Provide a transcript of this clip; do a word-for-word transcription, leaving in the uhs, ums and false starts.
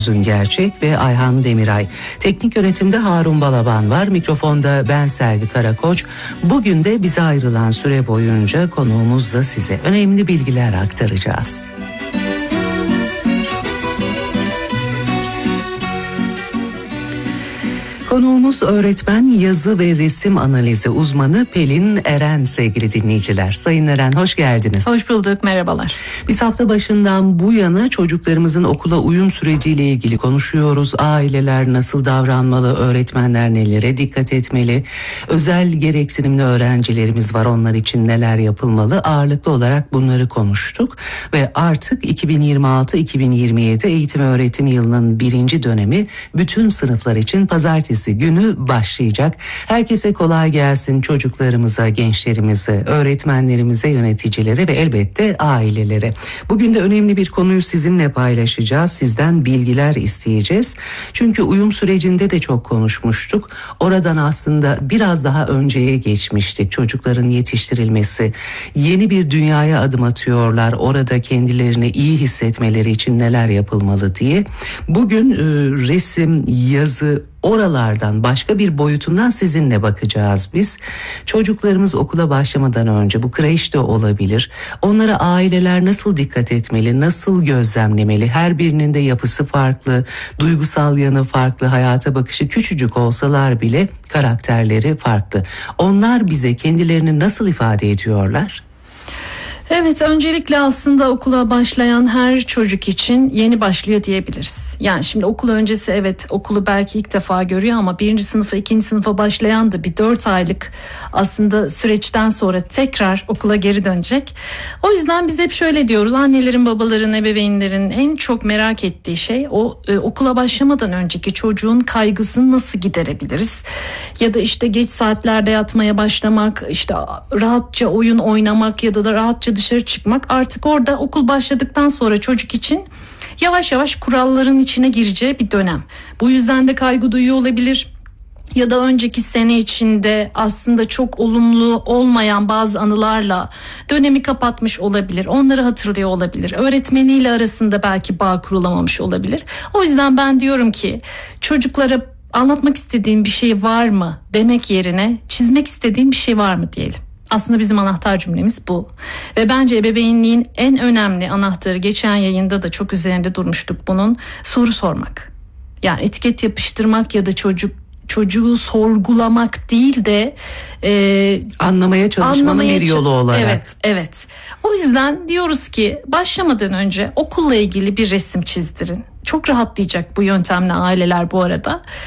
Gerçek ve Ayhan Demiray. Teknik yönetimde Harun Balaban var. Mikrofonda ben Selvi Karakoç. Bugün de bize ayrılan süre boyunca konuğumuzla size önemli bilgiler aktaracağız. Konuğumuz öğretmen, yazı ve resim analizi uzmanı Pelin Eren sevgili dinleyiciler. Sayın Eren, hoş geldiniz. Hoş bulduk, merhabalar. Biz hafta başından bu yana çocuklarımızın okula uyum süreciyle ilgili konuşuyoruz. Aileler nasıl davranmalı, öğretmenler nelere dikkat etmeli, özel gereksinimli öğrencilerimiz var, onlar için neler yapılmalı, ağırlıklı olarak bunları konuştuk. Ve artık iki bin yirmi altı iki bin yirmi yedi eğitim öğretim yılının birinci dönemi bütün sınıflar için pazartesi günü başlayacak. Herkese kolay gelsin, çocuklarımıza, gençlerimize, öğretmenlerimize, yöneticilere ve elbette ailelere. Bugün de önemli bir konuyu sizinle paylaşacağız. Sizden bilgiler isteyeceğiz. Çünkü uyum sürecinde de çok konuşmuştuk. Oradan aslında biraz daha önceye geçmiştik. Çocukların yetiştirilmesi, yeni bir dünyaya adım atıyorlar. Orada kendilerini iyi hissetmeleri için neler yapılmalı diye. Bugün e, resim, yazı, oralardan başka bir boyutundan sizinle bakacağız biz. Çocuklarımız okula başlamadan önce, bu kreş de olabilir, onlara aileler nasıl dikkat etmeli, nasıl gözlemlemeli? Her birinin de yapısı farklı, duygusal yanı farklı, hayata bakışı küçücük olsalar bile karakterleri farklı. Onlar bize kendilerini nasıl ifade ediyorlar? Evet, öncelikle aslında okula başlayan her çocuk için yeni başlıyor diyebiliriz. Yani şimdi okul öncesi evet okulu belki ilk defa görüyor ama birinci sınıfa, ikinci sınıfa başlayan da bir dört aylık aslında süreçten sonra tekrar okula geri dönecek. O yüzden biz hep şöyle diyoruz, annelerin, babaların, ebeveynlerin en çok merak ettiği şey o e, okula başlamadan önceki çocuğun kaygısını nasıl giderebiliriz? Ya da işte geç saatlerde yatmaya başlamak, işte rahatça oyun oynamak ya da, da rahatça dışarı çıkmak, artık orada okul başladıktan sonra çocuk için yavaş yavaş kuralların içine gireceği bir dönem. Bu yüzden de kaygı duyuyor olabilir. Ya da önceki sene içinde aslında çok olumlu olmayan bazı anılarla dönemi kapatmış olabilir. Onları hatırlıyor olabilir. Öğretmeniyle arasında belki bağ kurulamamış olabilir. O yüzden ben diyorum ki çocuklara anlatmak istediğim bir şey var mı demek yerine çizmek istediğim bir şey var mı diyelim. Aslında bizim anahtar cümlemiz bu. Ve bence ebeveynliğin en önemli anahtarı, geçen yayında da çok üzerinde durmuştuk bunun, soru sormak. Yani etiket yapıştırmak ya da çocuk çocuğu sorgulamak değil de e, anlamaya çalışmanın anlamaya bir yolu olarak. Evet, evet. O yüzden diyoruz ki başlamadan önce okulla ilgili bir resim çizdirin. Çok rahatlayacak bu yöntemle aileler bu arada.